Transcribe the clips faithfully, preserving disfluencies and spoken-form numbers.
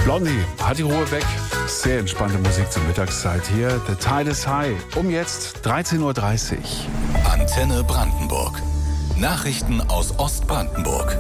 Blondie hat die Ruhe weg. Sehr entspannte Musik zur Mittagszeit hier. The Tide is High. Um jetzt dreizehn Uhr dreißig. Antenne Brandenburg. Nachrichten aus Ostbrandenburg.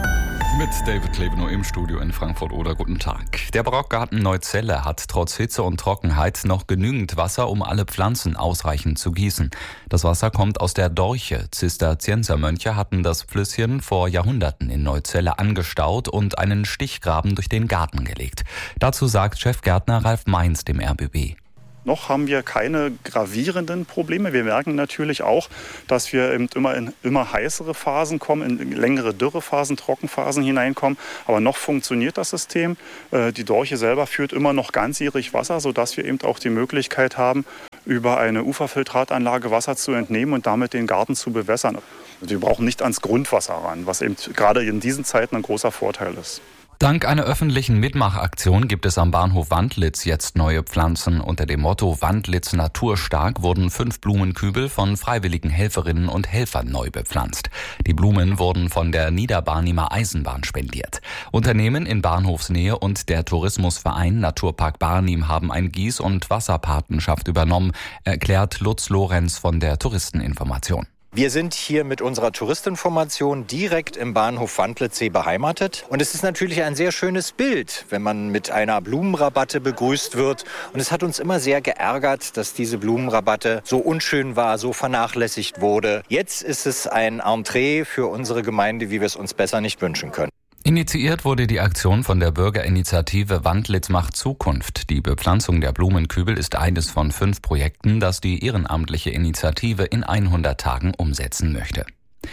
Mit David Klebenow im Studio in Frankfurt-Oder. Guten Tag. Der Barockgarten Neuzelle hat trotz Hitze und Trockenheit noch genügend Wasser, um alle Pflanzen ausreichend zu gießen. Das Wasser kommt aus der Dorche. Zisterziensermönche hatten das Flüsschen vor Jahrhunderten in Neuzelle angestaut und einen Stichgraben durch den Garten gelegt. Dazu sagt Chefgärtner Ralf Mainz dem R B B. Noch haben wir keine gravierenden Probleme. Wir merken natürlich auch, dass wir eben immer in immer heißere Phasen kommen, in längere Dürrephasen, Trockenphasen hineinkommen. Aber noch funktioniert das System. Die Dorche selber führt immer noch ganzjährig Wasser, sodass wir eben auch die Möglichkeit haben, über eine Uferfiltratanlage Wasser zu entnehmen und damit den Garten zu bewässern. Wir brauchen nicht ans Grundwasser ran, was eben gerade in diesen Zeiten ein großer Vorteil ist. Dank einer öffentlichen Mitmachaktion gibt es am Bahnhof Wandlitz jetzt neue Pflanzen. Unter dem Motto Wandlitz naturstark wurden fünf Blumenkübel von freiwilligen Helferinnen und Helfern neu bepflanzt. Die Blumen wurden von der Niederbarnimer Eisenbahn spendiert. Unternehmen in Bahnhofsnähe und der Tourismusverein Naturpark Barnim haben ein Gieß- und Wasserpatenschaft übernommen, erklärt Lutz Lorenz von der Touristeninformation. Wir sind hier mit unserer Touristinformation direkt im Bahnhof Wandlitzsee beheimatet. Und es ist natürlich ein sehr schönes Bild, wenn man mit einer Blumenrabatte begrüßt wird. Und es hat uns immer sehr geärgert, dass diese Blumenrabatte so unschön war, so vernachlässigt wurde. Jetzt ist es ein Entree für unsere Gemeinde, wie wir es uns besser nicht wünschen können. Initiiert wurde die Aktion von der Bürgerinitiative Wandlitz macht Zukunft. Die Bepflanzung der Blumenkübel ist eines von fünf Projekten, das die ehrenamtliche Initiative in hundert Tagen umsetzen möchte.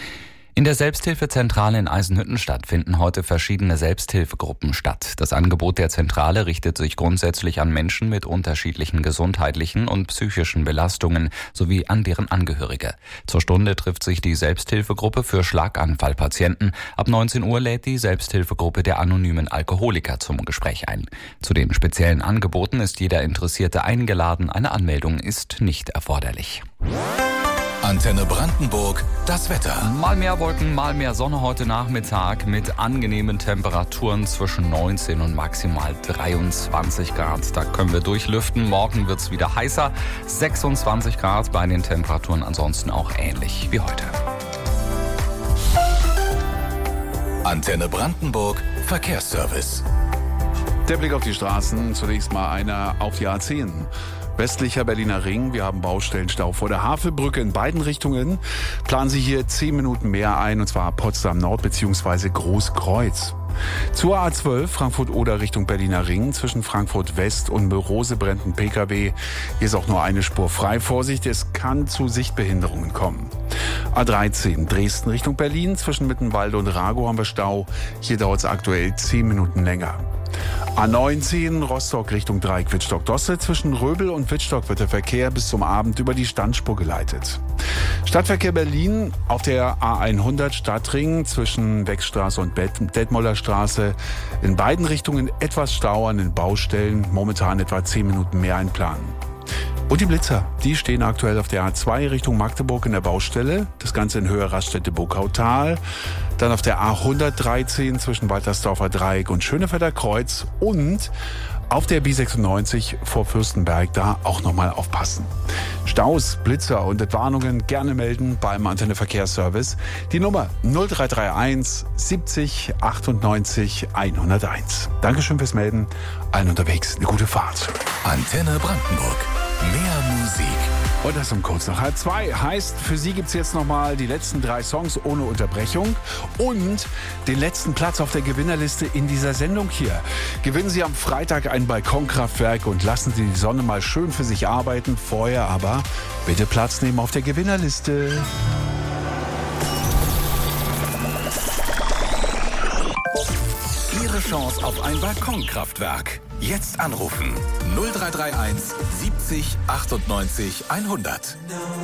In der Selbsthilfezentrale in Eisenhüttenstadt finden heute verschiedene Selbsthilfegruppen statt. Das Angebot der Zentrale richtet sich grundsätzlich an Menschen mit unterschiedlichen gesundheitlichen und psychischen Belastungen sowie an deren Angehörige. Zur Stunde trifft sich die Selbsthilfegruppe für Schlaganfallpatienten. Ab neunzehn Uhr lädt die Selbsthilfegruppe der anonymen Alkoholiker zum Gespräch ein. Zu den speziellen Angeboten ist jeder Interessierte eingeladen. Eine Anmeldung ist nicht erforderlich. Antenne Brandenburg, das Wetter. Mal mehr Wolken, mal mehr Sonne heute Nachmittag mit angenehmen Temperaturen zwischen neunzehn und maximal dreiundzwanzig Grad. Da können wir durchlüften. Morgen wird es wieder heißer. sechsundzwanzig Grad bei den Temperaturen ansonsten auch ähnlich wie heute. Antenne Brandenburg, Verkehrsservice. Der Blick auf die Straßen. Zunächst mal einer auf die A zehn. Westlicher Berliner Ring. Wir haben Baustellenstau vor der Havelbrücke in beiden Richtungen. Planen Sie hier zehn Minuten mehr ein, und zwar Potsdam Nord bzw. Großkreuz. Zur A zwölf Frankfurt-Oder Richtung Berliner Ring. Zwischen Frankfurt West und Mörose brennt ein Pkw. Hier ist auch nur eine Spur frei. Vorsicht, es kann zu Sichtbehinderungen kommen. A dreizehn Dresden Richtung Berlin. Zwischen Mittenwalde und Ragow haben wir Stau. Hier dauert es aktuell zehn Minuten länger. A neunzehn Rostock Richtung Dreieck Wittstock-Dosse. Zwischen Röbel und Wittstock wird der Verkehr bis zum Abend über die Standspur geleitet. Stadtverkehr Berlin auf der A hundert Stadtring zwischen Wechstraße und Detmolder Straße. In beiden Richtungen etwas Stau an den Baustellen. Momentan etwa zehn Minuten mehr einplanen. Und die Blitzer, die stehen aktuell auf der A zwei Richtung Magdeburg in der Baustelle. Das Ganze in Höhe Raststätte-Burgautal. Dann auf der A hundertdreizehn zwischen Waltersdorfer Dreieck und Schönefelder Kreuz. Und auf der B sechsundneunzig vor Fürstenberg, da auch nochmal aufpassen. Staus, Blitzer und Entwarnungen gerne melden beim Antenne Verkehrsservice. Die Nummer null drei drei eins siebzig achtundneunzig hunderteins. Dankeschön fürs Melden. Allen unterwegs eine gute Fahrt. Antenne Brandenburg. Mehr Musik. Und das um kurz nach halb zwei. Heißt, für Sie gibt's jetzt nochmal die letzten drei Songs ohne Unterbrechung und den letzten Platz auf der Gewinnerliste in dieser Sendung hier. Gewinnen Sie am Freitag ein Balkonkraftwerk und lassen Sie die Sonne mal schön für sich arbeiten. Vorher aber bitte Platz nehmen auf der Gewinnerliste. Ihre Chance auf ein Balkonkraftwerk. Jetzt anrufen null drei drei eins siebzig achtundneunzig hundert.